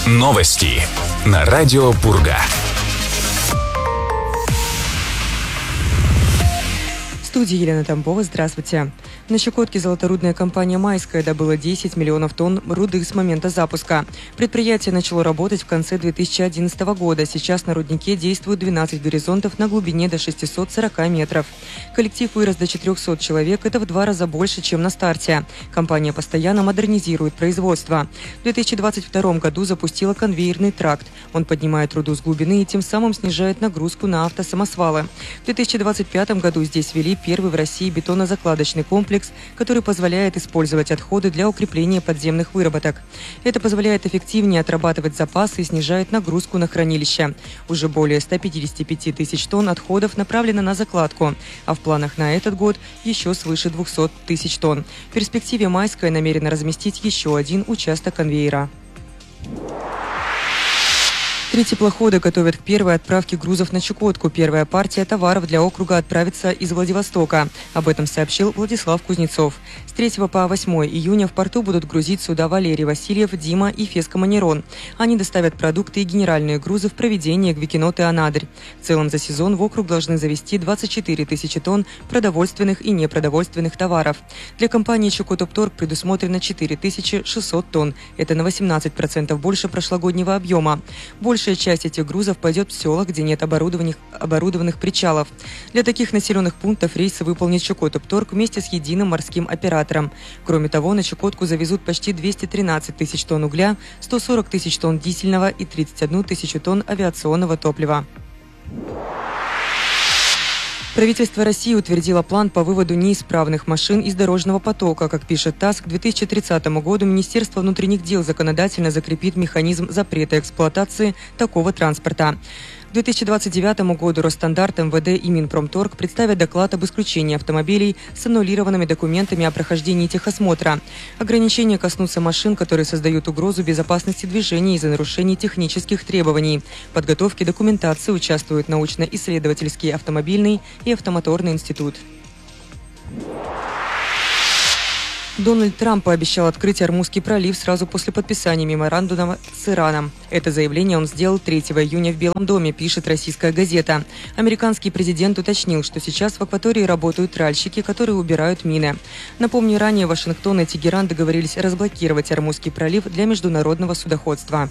Новости на радио Пурга. В студии Елена Тамбова. Здравствуйте. На Чукотке золоторудная компания «Майская» добыла 10 миллионов тонн руды с момента запуска. Предприятие начало работать в конце 2011 года. Сейчас на руднике действуют 12 горизонтов на глубине до 640 метров. Коллектив вырос до 400 человек. Это в 2 раза больше, чем на старте. Компания постоянно модернизирует производство. В 2022 году запустила конвейерный тракт. Он поднимает руду с глубины и тем самым снижает нагрузку на автосамосвалы. В 2025 году здесь ввели первый в России бетонозакладочный комплекс, который позволяет использовать отходы для укрепления подземных выработок. Это позволяет эффективнее отрабатывать запасы и снижает нагрузку на хранилища. Уже более 155 тысяч тонн отходов направлено на закладку, а в планах на этот год еще свыше 200 тысяч тонн. В перспективе «Майская» намерена разместить еще один участок конвейера. 3 теплохода готовят к первой отправке грузов на Чукотку. Первая партия товаров для округа отправится из Владивостока. Об этом сообщил Владислав Кузнецов. С 3 по 8 июня в порту будут грузить суда Валерий Васильев, Дима и Феска Манерон. Они доставят продукты и генеральные грузы в проведение Гвикинот и Анадырь. В целом за сезон в округ должны завезти 24 тысячи тонн продовольственных и непродовольственных товаров. Для компании «Чукотопторг» предусмотрено 4600 тонн. Это на 18% больше прошлогоднего объема. Большая часть этих грузов пойдет в села, где нет оборудованных причалов. Для таких населенных пунктов рейсы выполнит Чукотопторг вместе с единым морским оператором. Кроме того, на Чукотку завезут почти 213 тысяч тонн угля, 140 тысяч тонн дизельного и 31 тысячу тонн авиационного топлива. Правительство России утвердило план по выводу неисправных машин из дорожного потока. Как пишет ТАСС, к 2030 году Министерство внутренних дел законодательно закрепит механизм запрета эксплуатации такого транспорта. К 2029 году Росстандарт, МВД и Минпромторг представят доклад об исключении автомобилей с аннулированными документами о прохождении техосмотра. Ограничения коснутся машин, которые создают угрозу безопасности движения из-за нарушений технических требований. В подготовке документации участвуют научно-исследовательский автомобильный и автомоторный институт. Дональд Трамп пообещал открыть Ормузский пролив сразу после подписания меморандума с Ираном. Это заявление он сделал 3 июня в Белом доме, пишет российская газета. Американский президент уточнил, что сейчас в акватории работают тральщики, которые убирают мины. Напомню, ранее Вашингтон и Тегеран договорились разблокировать Ормузский пролив для международного судоходства.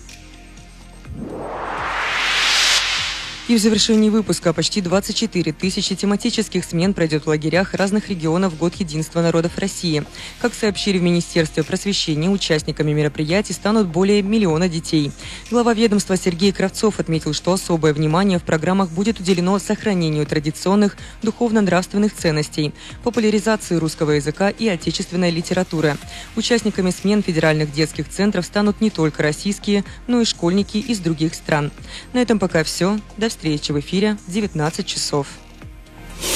И в завершении выпуска почти 24 тысячи тематических смен пройдет в лагерях разных регионов в Год единства народов России. Как сообщили в Министерстве просвещения, участниками мероприятий станут более 1 миллиона детей. Глава ведомства Сергей Кравцов отметил, что особое внимание в программах будет уделено сохранению традиционных духовно-нравственных ценностей, популяризации русского языка и отечественной литературы. Участниками смен федеральных детских центров станут не только российские, но и школьники из других стран. На этом пока все. До встречи в эфире в 19 часов.